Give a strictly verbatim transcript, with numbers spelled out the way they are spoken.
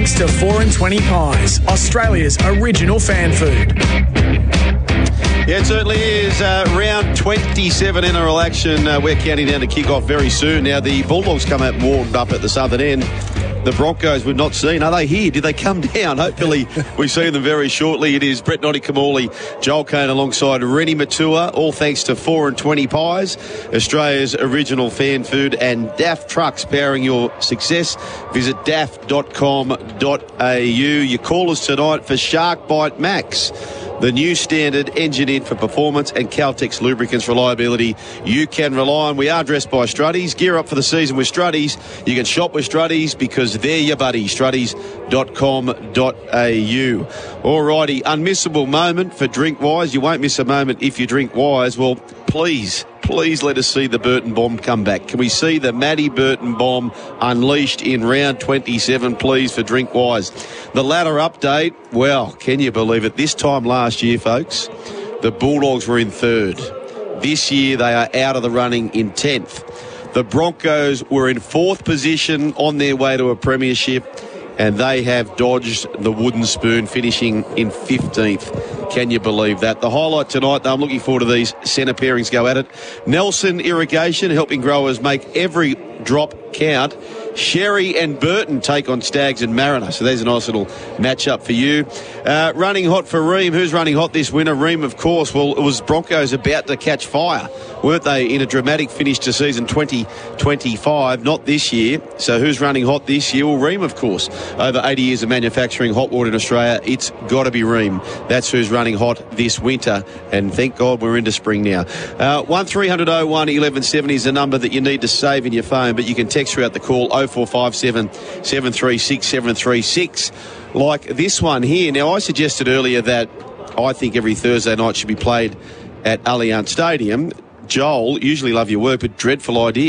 thanks to four and twenty Pies, Australia's original fan food. Yeah, it certainly is. Uh, round twenty-seven N R L action. Uh, we're counting down to kick off very soon. Now, the Bulldogs come out and warmed up at the southern end. The Broncos we've not seen. Are they here? Did they come down? Hopefully we see them very shortly. It is Brett Notty-Kamali, Joel Kane alongside Rennie Matua, all thanks to four and twenty Pies, Australia's original fan food, and D A F Trucks powering your success. Visit d a f dot com dot a u. You call us tonight for Shark Bite Max, the new standard engineered for performance and Caltex lubricants reliability you can rely on. We are dressed by Struddies. Gear up for the season with Struddies. You can shop with Struddies because they're your buddy. Struddies dot com dot a u. Alrighty, unmissable moment for Drink Wise. You won't miss a moment if you drink Wise. Well, please, please let us see the Burton Bomb come back. Can we see the Matty Burton Bomb unleashed in round twenty-seven, please, for Drink Wise? The ladder update, well, can you believe it? This time last year, folks, the Bulldogs were in third. This year, they are out of the running in tenth. The Broncos were in fourth position on their way to a premiership, and they have dodged the wooden spoon, finishing in fifteenth. Can you believe that? The highlight tonight, though, I'm looking forward to these centre pairings go at it. Nelson Irrigation, helping growers make every drop count. Sherry and Burton take on Stags and Mariner. So there's a nice little match-up for you. Uh, running hot for Ream. Who's running hot this winter? Ream, of course. Well, it was Broncos about to catch fire, weren't they, in a dramatic finish to season twenty twenty-five? Not this year. So who's running hot this year? Well, Ream, of course. Over eighty years of manufacturing hot water in Australia, it's got to be Ream. That's who's running hot this winter. And thank God we're into spring now. Uh, one three hundred oh one eleven seventy is the number that you need to save in your phone, but you can text throughout the call oh four five seven, seven three six, seven three six, like this one here. Now, I suggested earlier that I think every Thursday night should be played at Allianz Stadium. Joel, usually love your work, but dreadful idea.